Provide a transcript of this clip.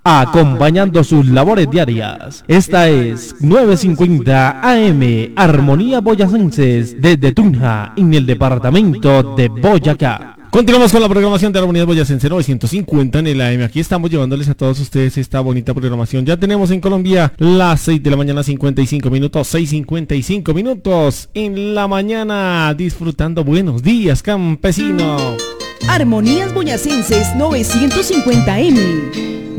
acompañando sus labores diarias. Esta es 950 AM, Armonía Boyacenses, desde Tunja, en el departamento de Boyacá. Continuamos con la programación de Armonía Boyacense 950 en el AM. Aquí estamos llevándoles a todos ustedes esta bonita programación. Ya tenemos en Colombia las 6 de la mañana 55 minutos, 6:55 minutos en la mañana, disfrutando buenos días, campesino. Armonías Boyacenses 950M.